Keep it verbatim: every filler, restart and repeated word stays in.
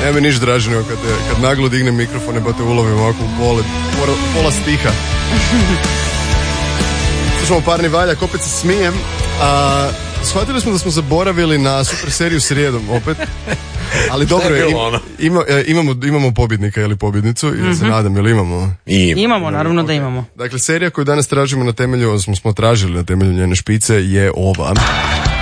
Nema niš draže nego kad, kad naglo dignem mikrofone pa te ulovim ovako u pola, pola, pola stiha. Slušamo Parni Valjak, opet se smijem. A, shvatili smo da smo zaboravili na super seriju srijedom opet. Ali dobro je, im, ima, imamo, imamo pobjednika ili pobjednicu, mm-hmm. ja se nadam, ili imamo? Imamo, imamo naravno okay. da imamo. Dakle, serija koju danas tražimo na temelju, smo, smo tražili na temelju njene špice je ova.